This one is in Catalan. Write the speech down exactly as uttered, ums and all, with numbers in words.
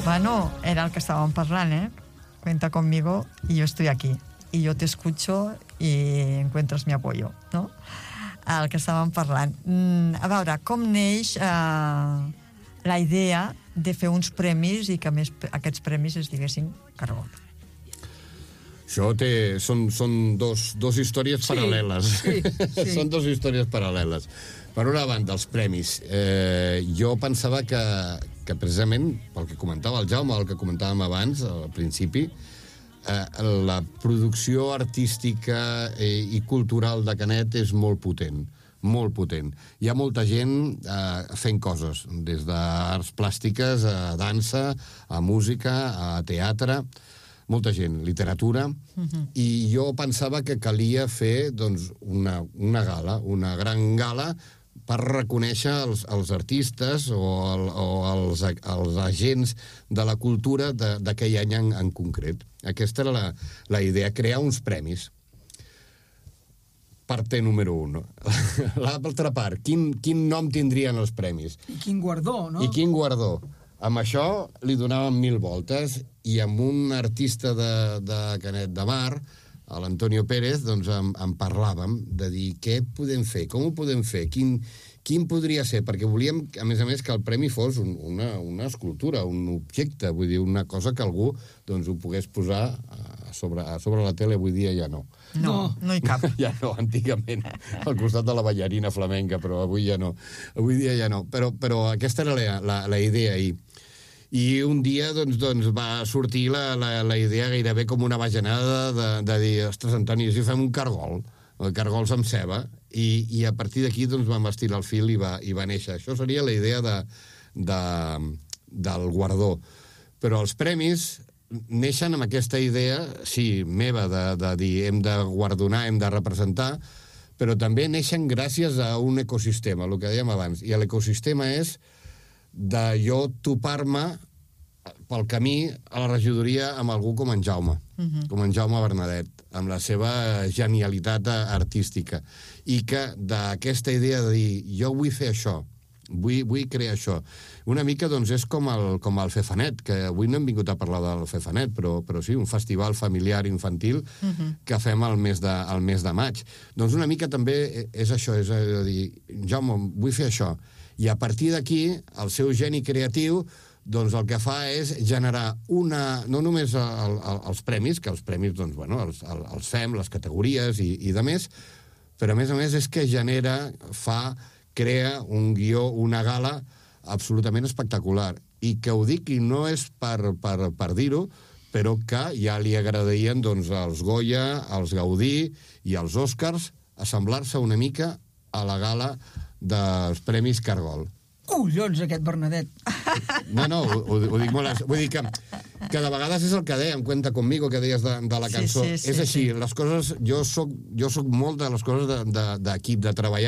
Bueno, era el que estàvem parlant, eh? Cuenta conmigo y yo estoy aquí. Y yo te escucho y encuentras mi apoyo, no? El que estàvem parlant. Mm, a veure, com neix eh, la idea de fer uns premis i que a més aquests premis es diguessin Cargol? Això té, són, són dos, dos històries sí, paral·leles. Sí, sí. Són dos històries paral·leles. Per una banda, els premis. Eh, jo pensava que, que precisament, pel que comentava el Jaume, el que comentàvem abans, al principi, eh, la producció artística i cultural de Canet és molt potent, molt potent. Hi ha molta gent eh, fent coses, des d'arts plàstiques, a dansa, a música, a teatre, molta gent, literatura, uh-huh. I jo pensava que calia fer doncs, una, una gala, una gran gala per reconèixer els, els artistes o, el, o els, els agents de la cultura d'aquell any en, en concret. Aquesta era la, la idea, crear uns premis. Part T número un. L'altra part, quin, quin nom tindrien els premis? I quin guardó, no? I quin guardó. Amb això li donàvem mil voltes i amb un artista de, de Canet de Mar, l'Antonio Pérez, doncs en, en parlàvem de dir què podem fer, com ho podem fer, quin, quin podria ser, perquè volíem, a més a més, que el premi fos un, una, una escultura, un objecte, vull dir, una cosa que algú doncs, ho pogués posar a sobre, a sobre la tele, avui dia ja no. No, no hi cap. Ja no, antigament, al costat de la ballarina flamenca, però avui ja no. Avui dia ja no. Però, però aquesta era la, la, la idea ahir. I un dia doncs, doncs, va sortir la, la, la idea gairebé com una bajanada de, de dir, ostres, Antoni, si fem un cargol, cargols amb ceba, i, i a partir d'aquí doncs, vam estirar el fil i va, i va néixer. Això seria la idea de, de, del guardó. Però els premis neixen amb aquesta idea, sí, meva, de, de dir hem de guardonar, hem de representar, però també neixen gràcies a un ecosistema, el que dèiem abans. I l'ecosistema és de jo topar-me pel camí a la regidoria amb algú com en Jaume, uh-huh. com en Jaume Bernadet, amb la seva genialitat artística. I que d'aquesta idea de dir jo vull fer això, vull, vull crear això. Una mica doncs és com el, com el Fefanet, que avui no hem vingut a parlar del Fefanet, però, però sí, un festival familiar infantil uh-huh. que fem al mes, de, al mes de maig. Doncs una mica també és això, és a dir, Jaume, vull fer això. I a partir d'aquí, el seu geni creatiu, doncs el que fa és generar una... no només el, el, els premis, que els premis, doncs, bueno, els, els fem, les categories i, i de més, però a més a més és que genera, fa, crea un guió, una gala absolutament espectacular. I que ho dic, i no és per, per, per dir-ho, però que ja li agradarien doncs, als Goya, als Gaudí i als Oscars assemblar-se una mica a la gala dels Premis Cargol. Collons, aquest Bernadet! No, no, ho, ho dic molt... Vull dir que, que de vegades és el que dèiem, Cuenta conmigo, que deies de, de la cançó. Sí, sí, sí, és així, sí. les coses... Jo soc, jo soc molt de les coses d'equip, de, de, de treballar